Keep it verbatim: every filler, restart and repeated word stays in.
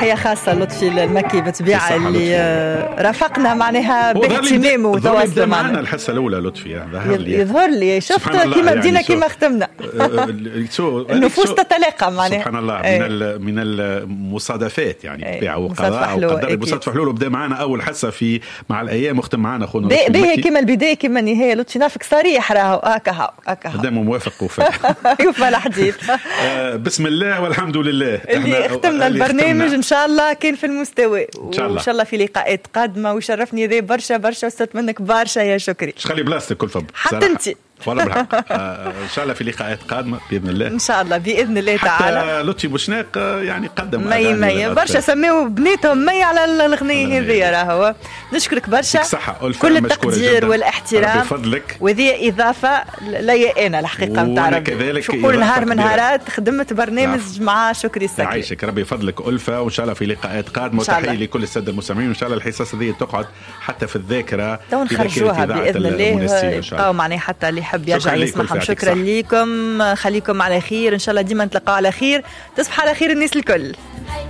تحية خاصة لطفي المكي بتبيع اللي رافقنا معناها باهتمام وتواصل معنا الحصة الأولى. لطفي ظهر لي يظهر لي شفت كيما بدينا يعني كيما ختمنا النفوس تتلاقى معناها سبحان الله. من من المصادفات يعني بتبيع وقضاء وقدر المصادفة حلول. وبدأ معنا أول حصة في مع الأيام وختم معنا أخونا باهي كيما البداية كيما النهاية. لطفي نافك صريح راهو هكا هكا قدامه موافق وفاء يوفى الحديث. بسم الله والحمد لله اللي ختمنا البرنامج إن شاء الله كان في المستوى وإن شاء الله في لقاءات قادمة. وشرفني ذي برشا برشا وصلت منك برشا يا شكري. خلي بلاستيك كل فم حتى انت والله بالحق. آه ان شاء الله في لقاءات قادمه باذن الله. ان شاء الله باذن الله تعالى. لطفي بوشناق يعني قدم مي مي برشا سميوا بنيتهم مي على الاغنيه هذه. راهو نشكرك برشا كل التقدير والاحترام بفضلك. وذي اضافه ليا انا الحقيقه نتاع ربي. شكون نهار من نهارات خدمت برنامج مع شكري السكي. يعيشك ربي يفضلك ألفة. وان شاء الله في لقاءات قادمه. وتحيه لكل الساده المستمعين. وان شاء الله الحصص هذه تقعد حتى في الذاكره ونخرجوها باذن الله. يبقاو معناها حتى اللي يحب يرجع يسمعهم. شكرا لكم. خليكم على خير إن شاء الله ديما نتلقاو على خير. تصبح على خير الناس الكل.